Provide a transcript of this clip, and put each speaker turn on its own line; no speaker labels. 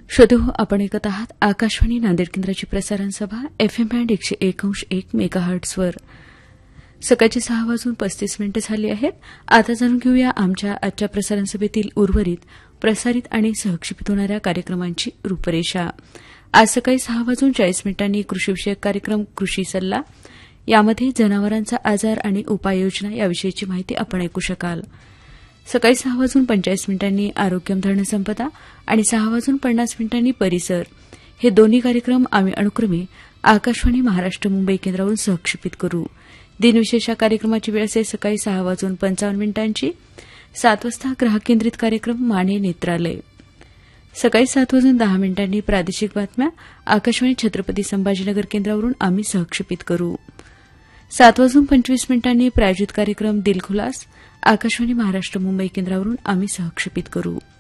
श्रोते हो, आपण ऐकत आहात आकाशवाणी नांदेड केंद्राची प्रसारण सभा एफएम बँड 101.1 मेगाहर्ट्झवर. सकाळची 6:35 झाली आहेत. आता जाणून घेऊया आमच्या आजच्या प्रसारण सभेतील उर्वरित, प्रसारित आणि सहक्षेपित होणाऱ्या कार्यक्रमांची रूपरेषा. आज सकाळी 6:40 कृषीविषयक कार्यक्रम कृषी सल्ला, यामध्ये जनावरांचा आजार आणि उपाययोजना याविषयीची माहिती आपण ऐकू शकाल. सकाळी 6:45 आरोग्यम धनसंपदा आणि 6:50 परिसर, हे दोन्ही कार्यक्रम आम्ही अनुक्रमे आकाशवाणी महाराष्ट्र मुंबई केंद्रावरून सहक्षेपित करू. दिनविशेष कार्यक्रमाची वेळ असेल सकाळी 6:55. 7 वाजता ग्राहक केंद्रित कार्यक्रम माने नेत्रालय. सकाळी 7:10 प्रादेशिक बातम्या आकाशवाणी छत्रपती संभाजीनगर केंद्रावरून आम्ही सहक्षेपित करू. 7:25 प्रायोजित कार्यक्रम दिलखुलास आकाशवाणी महाराष्ट्र मुंबई केंद्रावरून आम्ही सहक्षेपित करू.